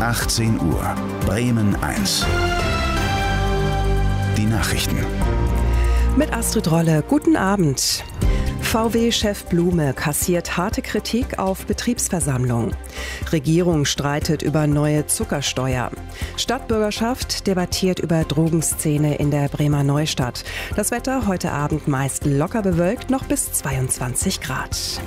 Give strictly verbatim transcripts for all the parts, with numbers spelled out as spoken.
achtzehn Uhr, Bremen eins. Die Nachrichten. Mit Astrid Rolle, guten Abend. V W-Chef Blume kassiert harte Kritik auf Betriebsversammlung. Regierung streitet über neue Zuckersteuer. Stadtbürgerschaft debattiert über Drogenszene in der Bremer Neustadt. Das Wetter heute Abend meist locker bewölkt, noch bis zweiundzwanzig Grad.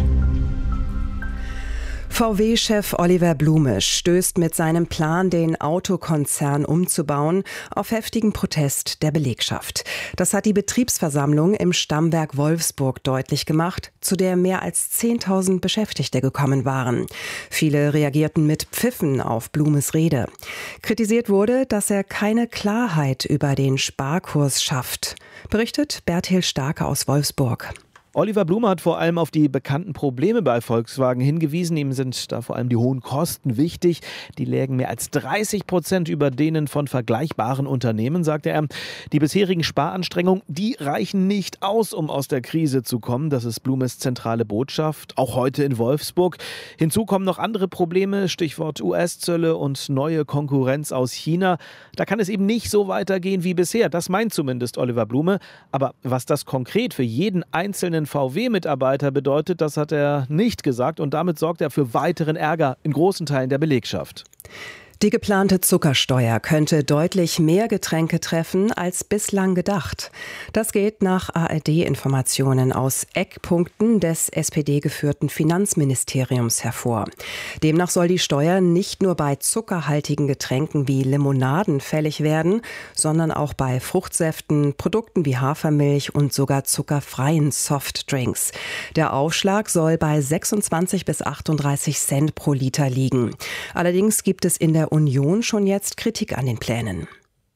V W-Chef Oliver Blume stößt mit seinem Plan, den Autokonzern umzubauen, auf heftigen Protest der Belegschaft. Das hat die Betriebsversammlung im Stammwerk Wolfsburg deutlich gemacht, zu der mehr als zehntausend Beschäftigte gekommen waren. Viele reagierten mit Pfiffen auf Blumes Rede. Kritisiert wurde, dass er keine Klarheit über den Sparkurs schafft. Berichtet Bertil Starke aus Wolfsburg. Oliver Blume hat vor allem auf die bekannten Probleme bei Volkswagen hingewiesen. Ihm sind da vor allem die hohen Kosten wichtig. Die lägen mehr als dreißig Prozent über denen von vergleichbaren Unternehmen, sagte er. Die bisherigen Sparanstrengungen, die reichen nicht aus, um aus der Krise zu kommen. Das ist Blumes zentrale Botschaft, auch heute in Wolfsburg. Hinzu kommen noch andere Probleme, Stichwort U S-Zölle und neue Konkurrenz aus China. Da kann es eben nicht so weitergehen wie bisher. Das meint zumindest Oliver Blume. Aber was das konkret für jeden einzelnen V W-Mitarbeiter bedeutet, das hat er nicht gesagt und damit sorgt er für weiteren Ärger in großen Teilen der Belegschaft. Die geplante Zuckersteuer könnte deutlich mehr Getränke treffen als bislang gedacht. Das geht nach A R D-Informationen aus Eckpunkten des S P D-geführten Finanzministeriums hervor. Demnach soll die Steuer nicht nur bei zuckerhaltigen Getränken wie Limonaden fällig werden, sondern auch bei Fruchtsäften, Produkten wie Hafermilch und sogar zuckerfreien Softdrinks. Der Aufschlag soll bei sechsundzwanzig bis achtunddreißig Cent pro Liter liegen. Allerdings gibt es in der Union schon jetzt Kritik an den Plänen.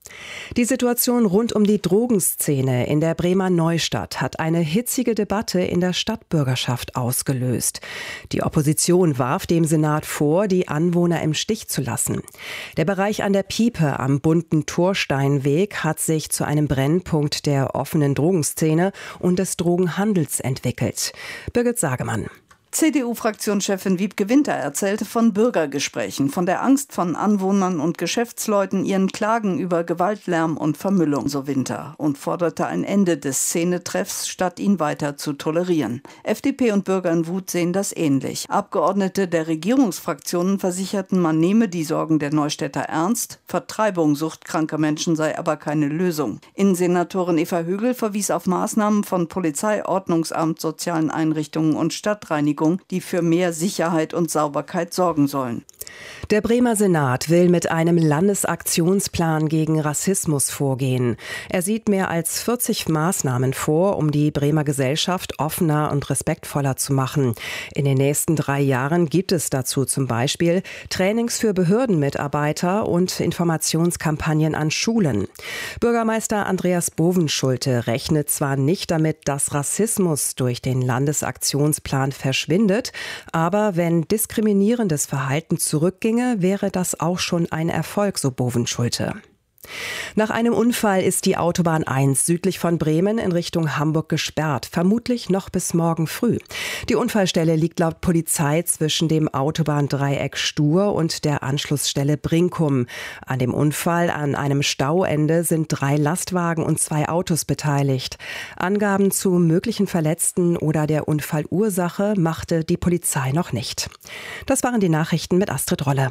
Die Situation rund um die Drogenszene in der Bremer Neustadt hat eine hitzige Debatte in der Stadtbürgerschaft ausgelöst. Die Opposition warf dem Senat vor, die Anwohner im Stich zu lassen. Der Bereich an der Piepe am bunten Torsteinweg hat sich zu einem Brennpunkt der offenen Drogenszene und des Drogenhandels entwickelt. Birgit Sagemann. C D U-Fraktionschefin Wiebke Winter erzählte von Bürgergesprächen, von der Angst von Anwohnern und Geschäftsleuten, ihren Klagen über Gewaltlärm und Vermüllung, so Winter, und forderte ein Ende des Szenetreffs, statt ihn weiter zu tolerieren. F D P und Bürger in Wut sehen das ähnlich. Abgeordnete der Regierungsfraktionen versicherten, man nehme die Sorgen der Neustädter ernst, Vertreibung suchtkranker Menschen sei aber keine Lösung. Innensenatorin Eva Högel verwies auf Maßnahmen von Polizei, Ordnungsamt, sozialen Einrichtungen und Stadtreinigung, die für mehr Sicherheit und Sauberkeit sorgen sollen. Der Bremer Senat will mit einem Landesaktionsplan gegen Rassismus vorgehen. Er sieht mehr als vierzig Maßnahmen vor, um die Bremer Gesellschaft offener und respektvoller zu machen. In den nächsten drei Jahren gibt es dazu zum Beispiel Trainings für Behördenmitarbeiter und Informationskampagnen an Schulen. Bürgermeister Andreas Bovenschulte rechnet zwar nicht damit, dass Rassismus durch den Landesaktionsplan verschwindet, aber wenn diskriminierendes Verhalten zurückginge, wäre das auch schon ein Erfolg, so Bovenschulte. Nach einem Unfall ist die Autobahn eins südlich von Bremen in Richtung Hamburg gesperrt, vermutlich noch bis morgen früh. Die Unfallstelle liegt laut Polizei zwischen dem Autobahndreieck Stur und der Anschlussstelle Brinkum. An dem Unfall an einem Stauende sind drei Lastwagen und zwei Autos beteiligt. Angaben zu möglichen Verletzten oder der Unfallursache machte die Polizei noch nicht. Das waren die Nachrichten mit Astrid Rolle.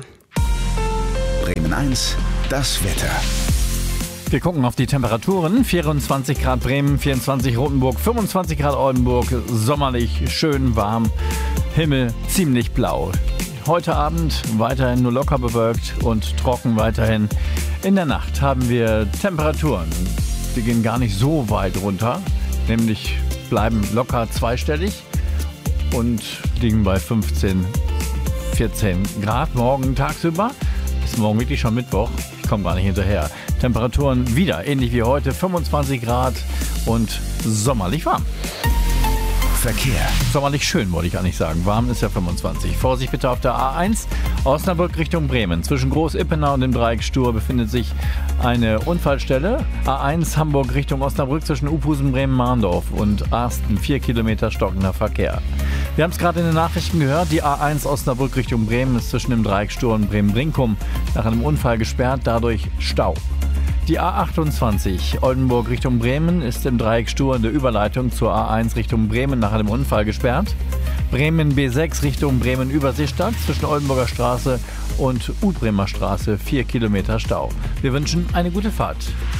Bremen eins, das Wetter. Wir gucken auf die Temperaturen. vierundzwanzig Grad Bremen, vierundzwanzig Rothenburg, fünfundzwanzig Grad Oldenburg. Sommerlich, schön warm, Himmel ziemlich blau. Heute Abend weiterhin nur locker bewölkt und trocken weiterhin. In der Nacht haben wir Temperaturen. Die gehen gar nicht so weit runter, nämlich bleiben locker zweistellig und liegen bei fünfzehn, vierzehn Grad morgen tagsüber. Ist morgen wirklich schon Mittwoch. Ich komme gar nicht hinterher. Temperaturen wieder ähnlich wie heute, fünfundzwanzig Grad und sommerlich warm. Verkehr. Sommerlich schön, wollte ich gar nicht sagen. Warm ist ja fünfundzwanzig. Vorsicht bitte auf der A eins, Osnabrück Richtung Bremen. Zwischen Groß-Ippenau und dem Dreieck Stur befindet sich eine Unfallstelle. A eins Hamburg Richtung Osnabrück zwischen Uphusen, Bremen, Mahndorf und Arsten. Vier Kilometer stockender Verkehr. Wir haben es gerade in den Nachrichten gehört, die A eins Osnabrück Richtung Bremen ist zwischen dem Dreieck Stur und Bremen-Brinkum nach einem Unfall gesperrt, dadurch Stau. Die A achtundzwanzig Oldenburg Richtung Bremen ist im Dreieck Stur in der Überleitung zur A eins Richtung Bremen nach einem Unfall gesperrt. Bremen B sechs Richtung Bremen-Überseestadt zwischen Oldenburger Straße und Udbremer Straße vier Kilometer Stau. Wir wünschen eine gute Fahrt.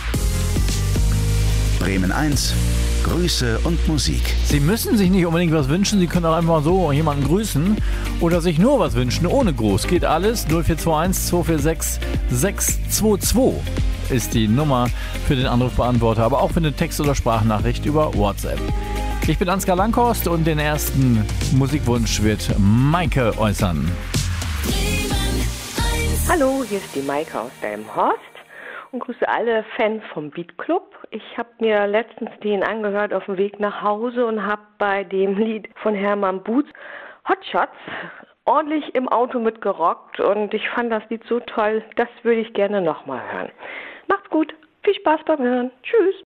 Bremen eins, Grüße und Musik. Sie müssen sich nicht unbedingt was wünschen, Sie können auch einfach so jemanden grüßen oder sich nur was wünschen, ohne Gruß. Geht alles. null vier zwei eins zwei vier sechs sechs zwei zwei ist die Nummer für den Anrufbeantworter, aber auch für eine Text- oder Sprachnachricht über WhatsApp. Ich bin Ansgar Langhorst und den ersten Musikwunsch wird Maike äußern. Hallo, hier ist die Maike aus Delmenhorst und grüße alle Fans vom Beat Club. Ich habe mir letztens den angehört auf dem Weg nach Hause und habe bei dem Lied von Hermann Boots Hotshots ordentlich im Auto mitgerockt und ich fand das Lied so toll, das würde ich gerne nochmal hören. Macht's gut, viel Spaß beim Hören. Tschüss.